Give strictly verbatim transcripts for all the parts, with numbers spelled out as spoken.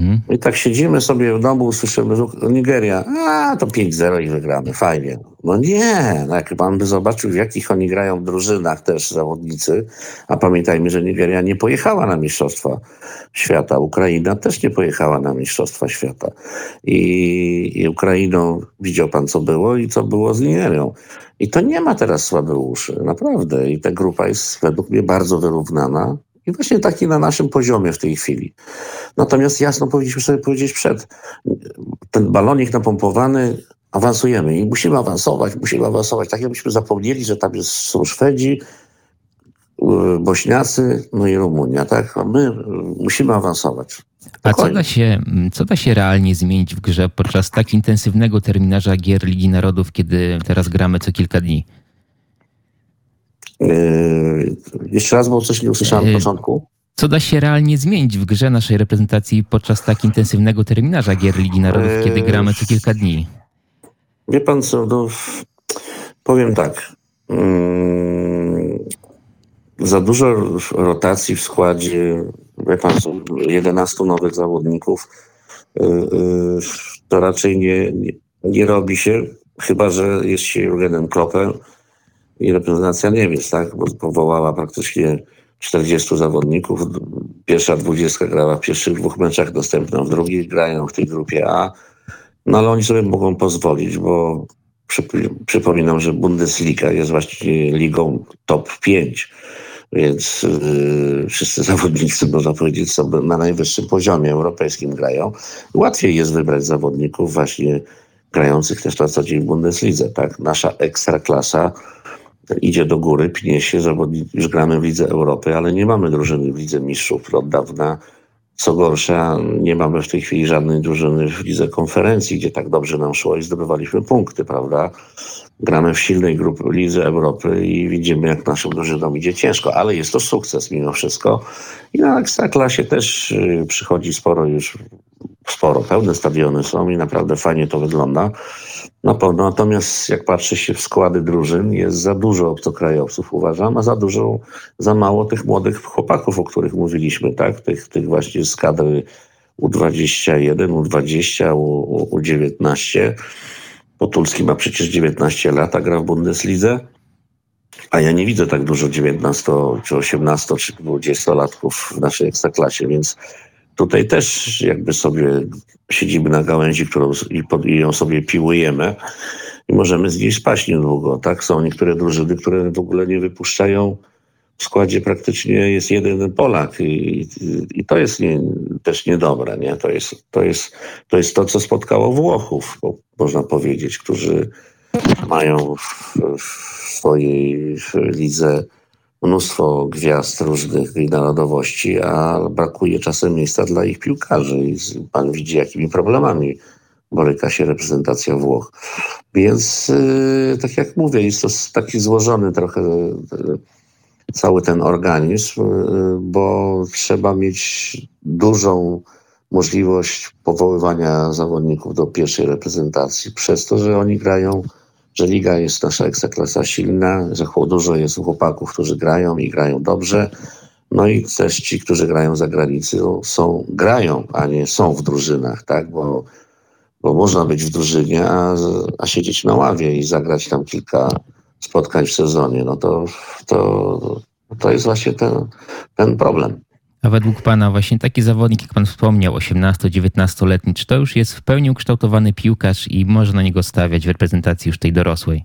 I tak siedzimy sobie w domu, słyszymy Nigeria, a to pięć zero i wygramy, fajnie. No nie, no jak pan by zobaczył, w jakich oni grają w drużynach też zawodnicy, a pamiętajmy, że Nigeria nie pojechała na Mistrzostwa Świata, Ukraina też nie pojechała na Mistrzostwa Świata. I, i Ukrainą widział pan, co było i co było z Nigerią. I to nie ma teraz słabych uszy, naprawdę. I ta grupa jest według mnie bardzo wyrównana. I właśnie taki na naszym poziomie w tej chwili. Natomiast jasno powinniśmy sobie powiedzieć przed, ten balonik napompowany, awansujemy i musimy awansować, musimy awansować. Tak jakbyśmy zapomnieli, że tam jest, są Szwedzi, Bośniacy, no i Rumunia, tak? A my musimy awansować. A co da, się, co da się realnie zmienić w grze podczas tak intensywnego terminarza gier Ligi Narodów, kiedy teraz gramy co kilka dni? Yy, jeszcze raz, bo coś nie usłyszałem na początku. Co da się realnie zmienić w grze naszej reprezentacji podczas tak intensywnego terminarza gier Ligi Narodów, yy, kiedy gramy co kilka dni? Wie pan co, no, powiem tak. Yy, za dużo rotacji w składzie, wie pan co, jedenastu nowych zawodników, yy, yy, to raczej nie, nie, nie robi się, chyba że jest się Jurgenem Kloppem i reprezentacja Niemiec, tak, bo powołała praktycznie czterdziestu zawodników. Pierwsza dwudziestka grała w pierwszych dwóch meczach, następną w drugich, grają w tej grupie A. No ale oni sobie mogą pozwolić, bo przyp- przypominam, że Bundesliga jest właściwie ligą top pięć, więc yy, wszyscy zawodnicy, można powiedzieć, są na najwyższym poziomie europejskim grają. Łatwiej jest wybrać zawodników właśnie grających też na co dzień w Bundeslidze, tak. Nasza ekstraklasa idzie do góry, pnie się, zawodnicy, już gramy w Lidze Europy, ale nie mamy drużyny w Lidze Mistrzów od dawna. Co gorsza, nie mamy w tej chwili żadnej drużyny w Lidze Konferencji, gdzie tak dobrze nam szło i zdobywaliśmy punkty, prawda? Gramy w silnej grupie Lidze Europy i widzimy, jak naszym drużynom idzie ciężko, ale jest to sukces mimo wszystko. I na Ekstraklasie też przychodzi sporo już, sporo, pełne stadiony są i naprawdę fajnie to wygląda. Na pewno, natomiast jak patrzy się w składy drużyn, jest za dużo obcokrajowców, uważam, a za dużo, za mało tych młodych chłopaków, o których mówiliśmy, tak? Tych, tych właśnie z kadry U dwadzieścia jeden, U dwadzieścia, U dziewiętnaście. Potulski ma przecież dziewiętnaście lat, a gra w Bundeslidze, a ja nie widzę tak dużo dziewiętnasto, czy osiemnasto, czy dwudziestolatków w naszej ekstraklasie, więc tutaj też jakby sobie siedzimy na gałęzi, którą i, pod, i ją sobie piłujemy i możemy z niej spaść niedługo, tak? Są niektóre drużyny, które w ogóle nie wypuszczają, w składzie praktycznie jest jeden Polak i, i, i to jest nie, też niedobre, nie? To jest, to jest, to jest to, co spotkało Włochów, bo, można powiedzieć, którzy mają w, w swojej lidze mnóstwo gwiazd różnych i narodowości, a brakuje czasem miejsca dla ich piłkarzy. I pan widzi, jakimi problemami boryka się reprezentacja Włoch. Więc yy, tak jak mówię, jest to taki złożony trochę yy, cały ten organizm, yy, bo trzeba mieć dużą możliwość powoływania zawodników do pierwszej reprezentacji przez to, że oni grają, że liga jest nasza ekstraklasa silna, że dużo jest chłopaków, którzy grają i grają dobrze. No i też ci, którzy grają za granicą, są, grają, a nie są w drużynach, tak? Bo, bo można być w drużynie, a, a siedzieć na ławie i zagrać tam kilka spotkań w sezonie. No to, to, to jest właśnie ten, ten problem. A według pana właśnie taki zawodnik, jak pan wspomniał, osiemnasto-dziewiętnastoletni, czy to już jest w pełni ukształtowany piłkarz i można na niego stawiać w reprezentacji już tej dorosłej?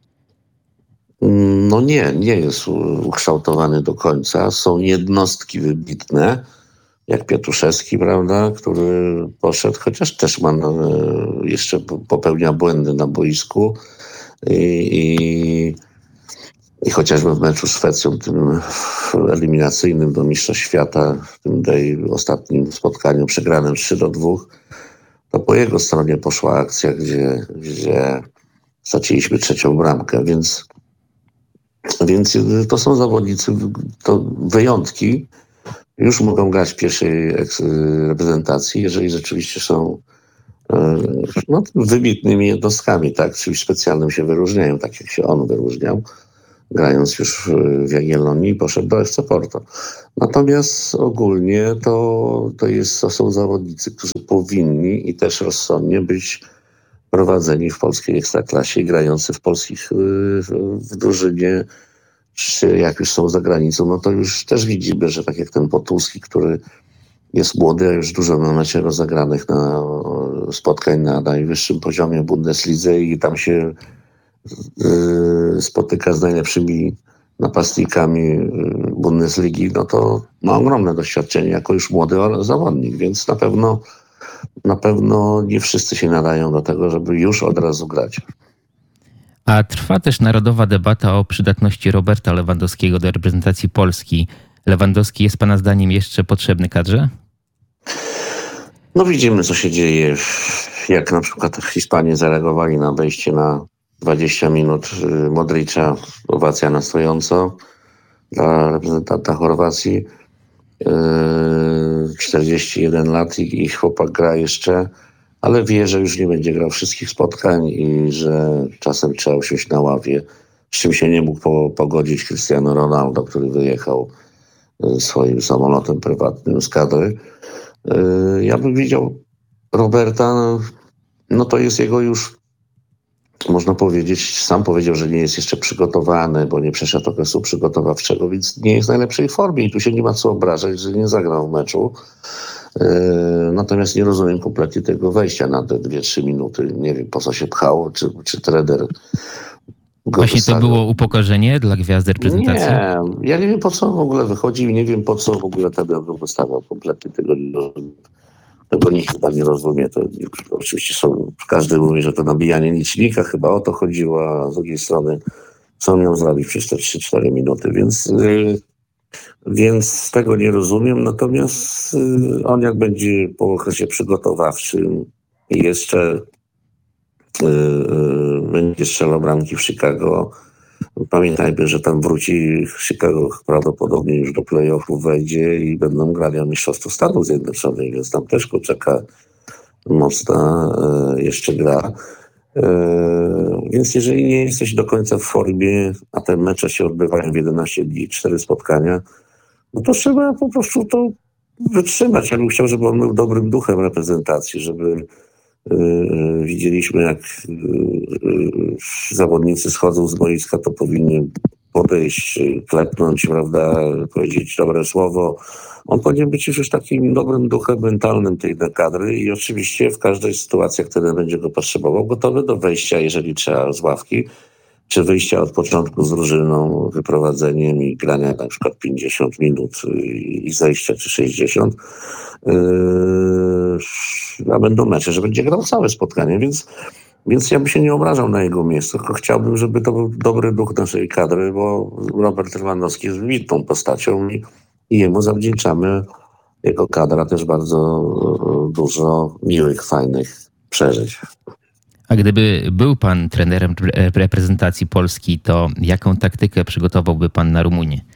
No nie, nie jest ukształtowany do końca. Są jednostki wybitne, jak Piatuszewski, prawda, który poszedł, chociaż też ma jeszcze popełnia błędy na boisku i, i I chociażby w meczu z Szwecją, tym eliminacyjnym do Mistrzostw Świata, w tym tej ostatnim spotkaniu przegranym trzy do dwóch, to po jego stronie poszła akcja, gdzie, gdzie straciliśmy trzecią bramkę, więc, więc to są zawodnicy, to wyjątki, już mogą grać w pierwszej reprezentacji, jeżeli rzeczywiście są no, wybitnymi jednostkami, tak, czymś specjalnym się wyróżniają, tak jak się on wyróżniał. grając już w Jagiellonii, poszedł do F C Porto. Natomiast ogólnie to, to, jest, to są zawodnicy, którzy powinni i też rozsądnie być prowadzeni w polskiej ekstraklasie i grający w polskich w drużynie, czy jak już są za granicą, no to już też widzimy, że tak jak ten Potulski, który jest młody, a już dużo na mecie rozegranych na spotkań na najwyższym poziomie Bundeslidze i tam się y, spotyka z najlepszymi napastnikami Bundesligi, no to ma ogromne doświadczenie jako już młody zawodnik, więc na pewno na pewno nie wszyscy się nadają do tego, żeby już od razu grać. A trwa też narodowa debata o przydatności Roberta Lewandowskiego do reprezentacji Polski. Lewandowski jest pana zdaniem jeszcze potrzebny kadrze? No widzimy, co się dzieje, jak na przykład Hiszpanie zareagowali na wejście na dwadzieścia minut Modricza, owacja na stojąco dla reprezentanta Chorwacji. czterdzieści jeden lat i, i chłopak gra jeszcze, ale wie, że już nie będzie grał wszystkich spotkań i że czasem trzeba usiąść na ławie, z czym się nie mógł po, pogodzić Cristiano Ronaldo, który wyjechał swoim samolotem prywatnym z kadry. Ja bym widział Roberta, no to jest jego już, można powiedzieć, sam powiedział, że nie jest jeszcze przygotowany, bo nie przeszedł okresu przygotowawczego, więc nie jest w najlepszej formie i tu się nie ma co obrażać, że nie zagrał w meczu. Natomiast nie rozumiem kompletnie tego wejścia na te dwie trzy minuty. Nie wiem, po co się pchało, czy, czy trener go Właśnie wystawił. to było upokorzenie dla gwiazdy reprezentacji? Nie, ja nie wiem, po co w ogóle wychodził i nie wiem, po co w ogóle trener go wystawiał. Kompletnie tego nie rozumiem. Tego nikt chyba nie rozumie. To oczywiście są, każdy mówi, że to nabijanie licznika, chyba o to chodziło, a z drugiej strony co on miał zrobić przez te trzy cztery minuty, więc, yy, więc tego nie rozumiem. Natomiast yy, on jak będzie po okresie przygotowawczym i jeszcze yy, yy, będzie strzelał bramki w Chicago, pamiętajmy, że tam wróci Chicago prawdopodobnie już do play-offu wejdzie i będą grali o Mistrzostwo Stanów Zjednoczonych, więc tam też go czeka mocna e, jeszcze gra. E, więc jeżeli nie jesteś do końca w formie, a te mecze się odbywają w jedenaście dni, cztery spotkania, no to trzeba po prostu to wytrzymać. Ja bym chciał, żeby on był dobrym duchem reprezentacji, żeby Yy, widzieliśmy, jak yy, zawodnicy schodzą z boiska, to powinien podejść, klepnąć, prawda, powiedzieć dobre słowo. On powinien być już takim dobrym duchem mentalnym tej kadry i oczywiście w każdej sytuacji, jak wtedy będzie go potrzebował, gotowy do wejścia, jeżeli trzeba, z ławki, czy wyjścia od początku z drużyną, wyprowadzeniem i grania na przykład pięćdziesiąt minut i zejścia, czy sześćdziesiąt. Yy, a będą mecze, że będzie grał całe spotkanie, więc, więc ja bym się nie obrażał na jego miejsce, tylko chciałbym, żeby to był dobry duch naszej kadry, bo Robert Lewandowski jest wybitną postacią i, i jemu zawdzięczamy, jego kadra też bardzo dużo miłych, fajnych przeżyć. A gdyby był pan trenerem reprezentacji Polski, to jaką taktykę przygotowałby pan na Rumunię?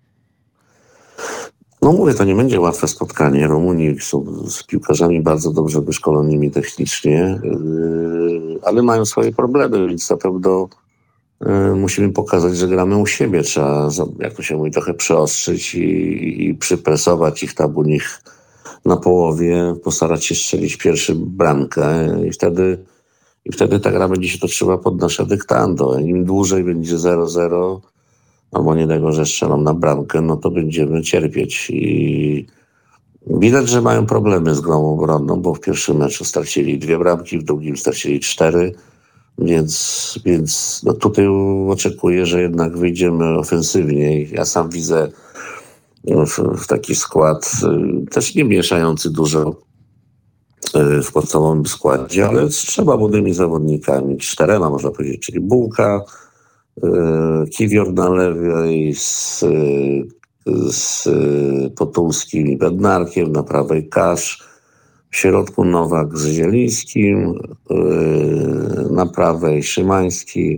No mówię, to nie będzie łatwe spotkanie. Rumuni są z piłkarzami bardzo dobrze wyszkolonymi technicznie, yy, ale mają swoje problemy, więc na pewno yy, musimy pokazać, że gramy u siebie. Trzeba, jak to się mówi, trochę przeostrzyć i, i przypresować ich tam u nich na połowie, postarać się strzelić pierwszy bramkę i wtedy, i wtedy ta gra będzie się toczyła pod nasze dyktando. Im dłużej będzie zero zero, albo nie tego, że strzelą na bramkę, no to będziemy cierpieć. I widać, że mają problemy z grą obronną, bo w pierwszym meczu stracili dwie bramki, w drugim stracili cztery, więc, więc no tutaj oczekuję, że jednak wyjdziemy ofensywnie. Ja sam widzę w, w taki skład, też nie mieszający dużo w podstawowym składzie, ale z trzema młodymi zawodnikami, czterema można powiedzieć, czyli Bułka, Kiwior na lewej, z, z Potulskim i Bednarkiem, na prawej Kasz, w środku Nowak z Zielińskim, na prawej Szymański,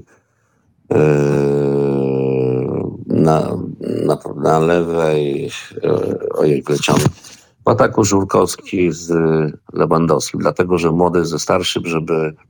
na, na, na lewej ojej, leciony. W ataku Żurkowski z Lewandowskim, dlatego że młody ze starszym, żeby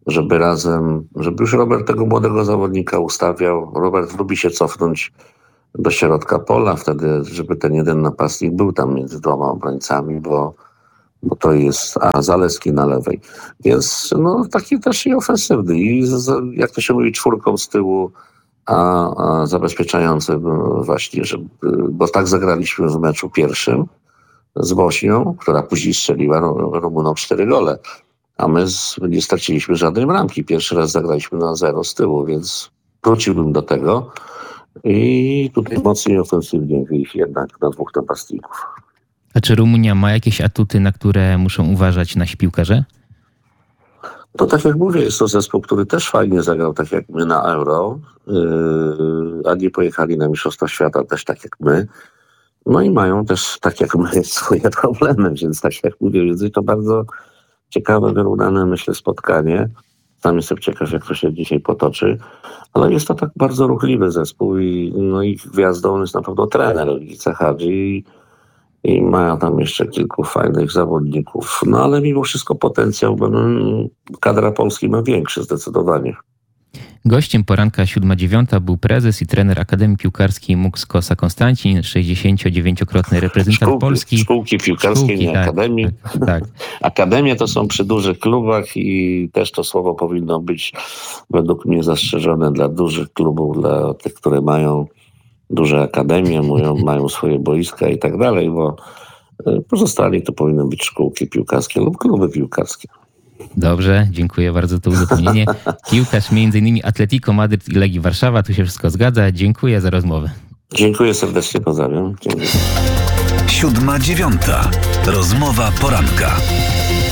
żeby razem, żeby już Robert tego młodego zawodnika ustawiał. Robert lubi się cofnąć do środka pola, wtedy, żeby ten jeden napastnik był tam między dwoma obrońcami, bo, bo to jest, a Zaleski na lewej. Więc no taki też i ofensywny. I z, jak to się mówi, czwórką z tyłu, a, a zabezpieczający właśnie, żeby, bo tak zagraliśmy w meczu pierwszym z Bośnią, która później strzeliła Rumunom cztery gole. A my z, nie straciliśmy żadnej bramki. Pierwszy raz zagraliśmy na zero z tyłu, więc wróciłbym do tego. I tutaj mocniej ofensywnie ich jednak na dwóch napastników. A czy Rumunia ma jakieś atuty, na które muszą uważać nasi piłkarze? To tak jak mówię, jest to zespół, który też fajnie zagrał, tak jak my na Euro, yy, a nie pojechali na Mistrzostwa Świata też tak jak my. No i mają też, tak jak my, swoje problemy, więc tak jak mówię, więc to bardzo ciekawe, wyrównane, myślę, spotkanie. Sam jestem ciekaw, jak to się dzisiaj potoczy, ale jest to tak bardzo ruchliwy zespół i no ich gwiazdą jest na pewno trener Ivica Hadzi i, i ma tam jeszcze kilku fajnych zawodników. No ale mimo wszystko potencjał, bo no, kadra Polski ma większy zdecydowanie. Gościem poranka siódma dziewiąta był prezes i trener Akademii Piłkarskiej Muks Kosa Konstancin, sześćdziesięciodziewięciokrotny reprezentant Szkółki, Polski. szkółki piłkarskie, Szkółki, nie tak, akademii. Tak, tak. Akademie to są przy dużych klubach i też to słowo powinno być według mnie zastrzeżone dla dużych klubów, dla tych, które mają duże akademie, mają, mają swoje boiska i tak dalej, bo pozostali to powinny być szkółki piłkarskie lub kluby piłkarskie. Dobrze, dziękuję bardzo za to uzupełnienie. Piłkarz między innymi Atletico Madryt i Legii Warszawa, tu się wszystko zgadza. Dziękuję za rozmowę. Dziękuję serdecznie, pozdrawiam. Dziękuję. Siódma dziewiąta. Rozmowa poranka.